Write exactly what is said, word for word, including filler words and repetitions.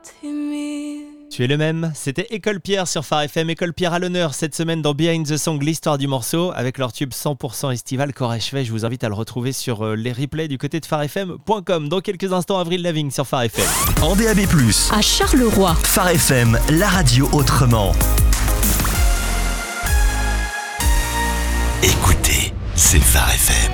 Tu es le même, c'était École Pierre sur Phare F M. École Pierre à l'honneur cette semaine dans Behind the Song, l'histoire du morceau, avec leur tube cent pour cent estival Corèchevet. Je vous invite à le retrouver sur les replays du côté de phare f m point com. Dans quelques instants, Avril Lavigne sur Phare F M. En D A B plus, à Charleroi. Phare F M, la radio autrement. Écoutez, c'est Phare F M.